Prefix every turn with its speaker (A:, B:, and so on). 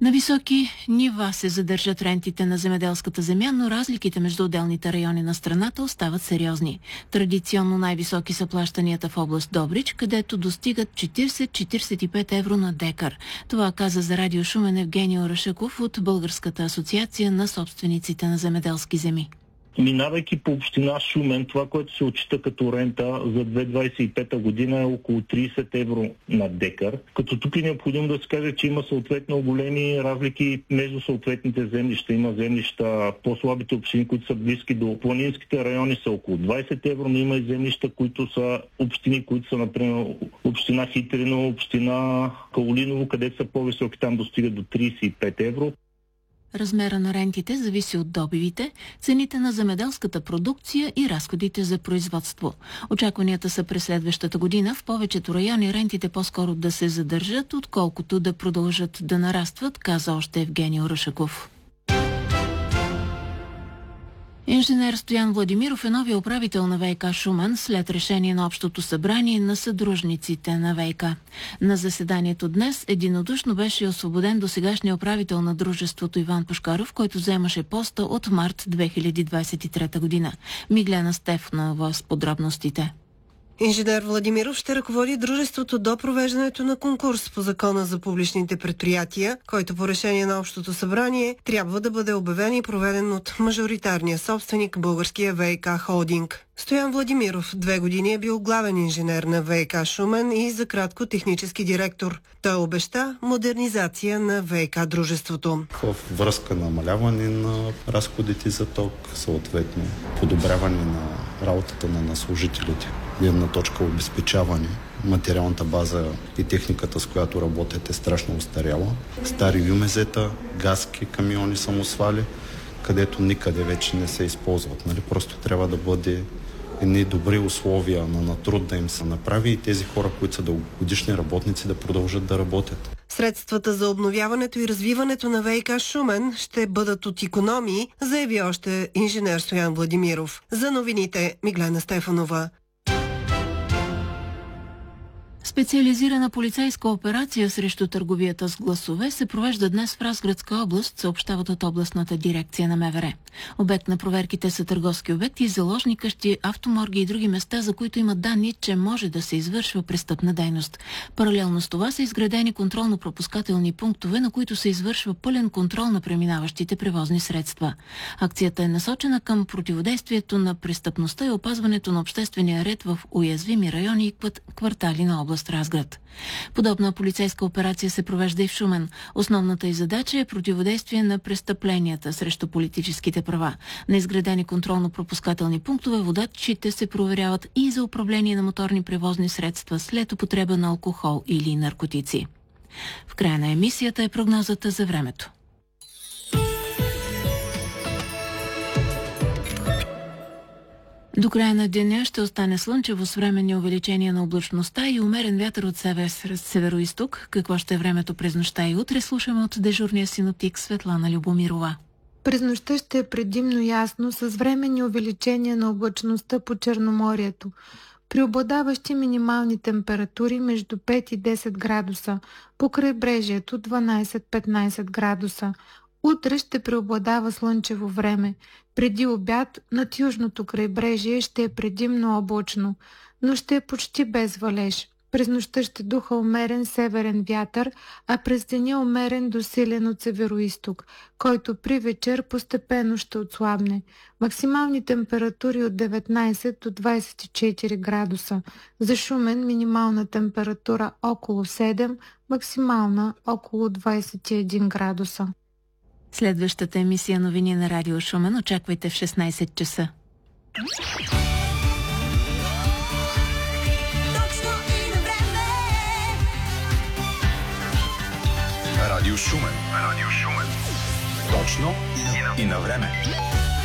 A: На високи нива се задържат рентите на земеделската земя, но разликите между отделните райони на страната остават сериозни. Традиционно най-високи са плащанията в област Добрич, където достигат 40-45 евро на декар. Това каза за Радио Шумен Евгений Орашаков от Българската асоциация на собствениците на земеделски земи.
B: Минавайки по община Шумен, това, което се отчита като рента за 2025 година е около 30 евро на декар. Като тук е необходимо да се каже, че има съответно големи разлики между съответните землища. Има землища, по-слабите общини, които са близки до планинските райони, са около 20 евро, но има и землища, които са общини, които са, например, община Хитрино, община Каолиново, където са по-високи, там достигат до 35 евро.
A: Размера на рентите зависи от добивите, цените на земеделската продукция и разходите за производство. Очакванията са през следващата година в повечето райони рентите по-скоро да се задържат, отколкото да продължат да нарастват, каза още Евгений Орашаков. Инженер Стоян Владимиров е новия управител на ВиК Шумен след решение на Общото събрание на съдружниците на ВиК. На заседанието днес единодушно беше освободен досегашния управител на дружеството Иван Пушкаров, който вземаше поста от март 2023 година. Миглена Стефанова с подробностите.
C: Инженер Владимиров ще ръководи дружеството до провеждането на конкурс по Закона за публичните предприятия, който по решение на Общото събрание трябва да бъде обявен и проведен от мажоритарния собственик Българския ВиК холдинг. Стоян Владимиров 2 години е бил главен инженер на ВиК Шумен и за кратко технически директор. Той обеща модернизация на ВиК дружеството.
D: В връзка на намаляване на разходите за ток, съответно подобряване на работата на служителите, една точка обезпечаване. Материалната база и техниката, с която работят, е страшно устаряла. Стари юмезета, газки, камиони, самосвали, където никъде вече не се използват. Просто трябва да бъде едни добри условия на труд да им се направи и тези хора, които са дългогодишни работници, да продължат да работят.
C: Средствата за обновяването и развиването на ВиК Шумен ще бъдат от икономии, заяви още инженер Стоян Владимиров. За новините Миглена Стефанова.
A: Специализирана полицейска операция срещу търговията с гласове се провежда днес в Разградска област, съобщават от областната дирекция на МВР. Обект на проверките са търговски обекти, заложни къщи, автоморги и други места, за които има данни, че може да се извършва престъпна дейност. Паралелно с това са изградени контролно-пропускателни пунктове, на които се извършва пълен контрол на преминаващите превозни средства. Акцията е насочена към противодействието на престъпността и опазването на обществения ред в уязвими райони и квартали на област Разград. Подобна полицейска операция се провежда и в Шумен. Основната й задача е противодействие на престъпленията срещу политическите права. На изградени контролно-пропускателни пунктове водачите се проверяват и за управление на моторни превозни средства след употреба на алкохол или наркотици. В края на емисията е прогнозата за времето. До края на деня ще остане слънчево с временни увеличения на облачността и умерен вятър от северо-изток. Какво ще е времето през нощта и утре, слушаме от дежурния синоптик Светлана Любомирова.
E: През нощта ще е предимно ясно с временни увеличения на облачността по Черноморието. Преобладаващи минимални температури между 5 и 10 градуса, по крайбрежието 12-15 градуса. Утре ще преобладава слънчево време. Преди обяд над южното крайбрежие ще е предимно облачно, но ще е почти без валеж. През нощта ще духа умерен северен вятър, а през деня умерен до силен от североизток, който при вечер постепенно ще отслабне. Максимални температури от 19 до 24 градуса. За Шумен минимална температура около 7, максимална около 21 градуса.
A: Следващата емисия новини на Радио Шумен очаквайте в 16 часа.
F: Радио Шумен. Точно и на време.